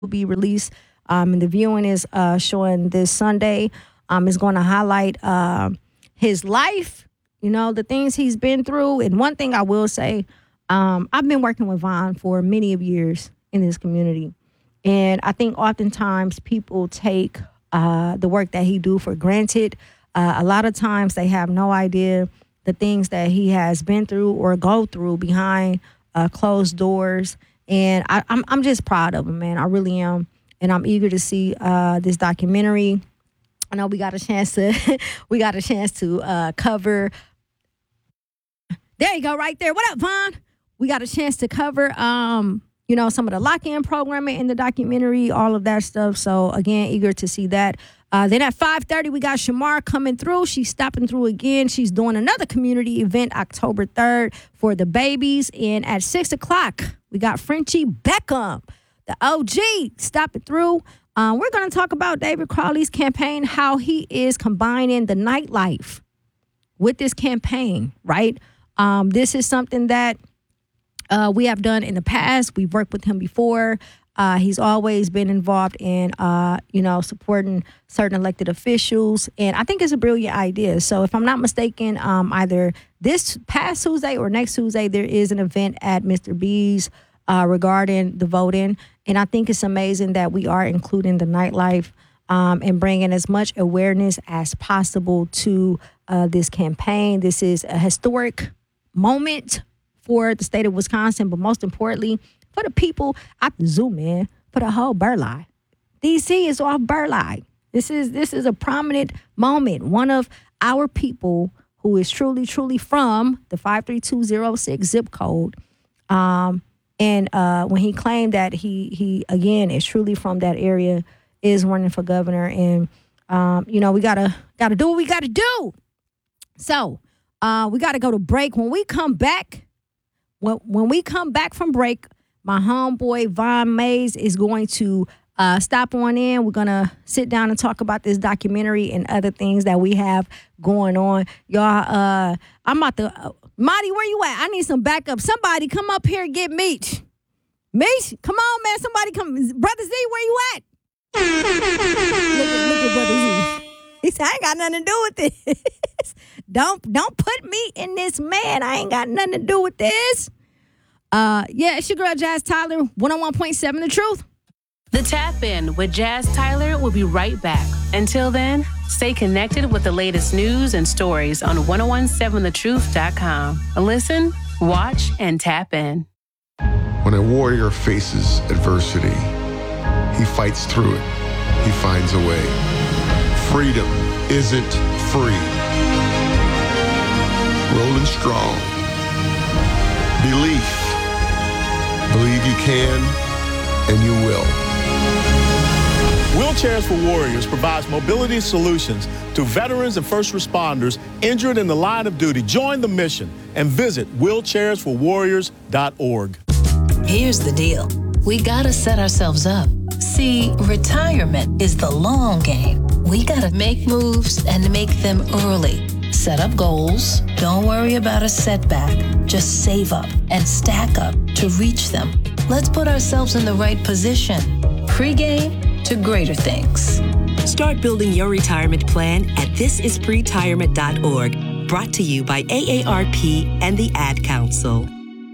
will be released. And the viewing is showing this Sunday. It's going to highlight his life, the things he's been through. And one thing I will say, I've been working with Von for many of years in this community. And I think oftentimes people take the work that he do for granted. A lot of times they have no idea the things that he has been through or go through behind closed doors. And I'm just proud of him, man. I really am. And I'm eager to see this documentary. I know we got a chance to cover. There you go, right there. What up, Von? We got a chance to cover some of the lock-in programming in the documentary, all of that stuff. So again, eager to see that. Then at 5:30, we got Shamar coming through. She's stopping through again. She's doing another community event October 3rd for the babies. And at 6 o'clock, we got Frenchie Beckham, the OG, stopping through. We're going to talk about David Crowley's campaign, how he is combining the nightlife with this campaign, right? This is something that we have done in the past. We've worked with him before. He's always been involved in, supporting certain elected officials. And I think it's a brilliant idea. So if I'm not mistaken, either this past Tuesday or next Tuesday, there is an event at Mr. B's regarding the voting. And I think it's amazing that we are including the nightlife and bringing as much awareness as possible to this campaign. This is a historic moment for the state of Wisconsin, but most importantly, for the people at the zoo, man, for the whole Burleigh. DC is off Burleigh. This is a prominent moment. One of our people who is truly, truly from the 53206 zip code. And when he claimed that he again is truly from that area, is running for governor, and we gotta do what we gotta do. So we gotta go to break. When we come back from break, my homeboy Von Mays is going to stop on in. We're going to sit down and talk about this documentary and other things that we have going on. Y'all, I'm about to... Marty, where you at? I need some backup. Somebody come up here and get Meech. Meech, come on, man. Somebody come. Brother Z, where you at? Look at Brother Z. He said, I ain't got nothing to do with this. Don't put me in this, man. I ain't got nothing to do with this. It's your girl, Jazz Tyler, 101.7 The Truth. The Tap In with Jazz Tyler will be right back. Until then, stay connected with the latest news and stories on 1017thetruth.com. Listen, watch, and tap in. When a warrior faces adversity, he fights through it. He finds a way. Freedom isn't free. Rolling strong. Belief. Believe you can, and you will. Wheelchairs for Warriors provides mobility solutions to veterans and first responders injured in the line of duty. Join the mission and visit wheelchairsforwarriors.org. Here's the deal. We gotta set ourselves up. See, retirement is the long game. We gotta make moves and make them early. Set up goals. Don't worry about a setback. Just save up and stack up to reach them. Let's put ourselves in the right position. Pre-game to greater things. Start building your retirement plan at thisispretirement.org. Brought to you by AARP and the Ad Council.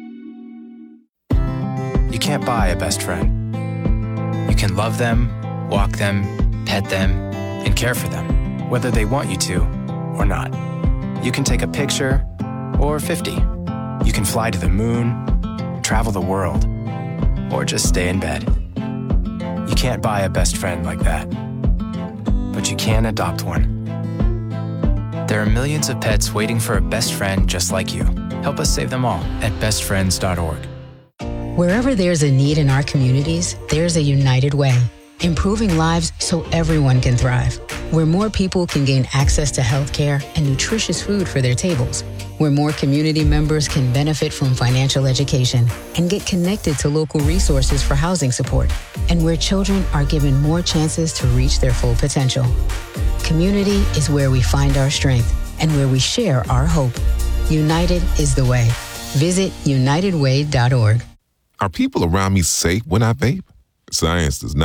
You can't buy a best friend. You can love them, walk them, pet them, and care for them, whether they want you to or not. You can take a picture or 50. You can fly to the moon, travel the world, or just stay in bed. You can't buy a best friend like that, but you can adopt one. There are millions of pets waiting for a best friend just like you. Help us save them all at bestfriends.org. Wherever there's a need in our communities, there's a United Way, improving lives so everyone can thrive. Where more people can gain access to healthcare and nutritious food for their tables. Where more community members can benefit from financial education and get connected to local resources for housing support. And where children are given more chances to reach their full potential. Community is where we find our strength and where we share our hope. United is the way. Visit unitedway.org. Are people around me safe when I vape? Science does not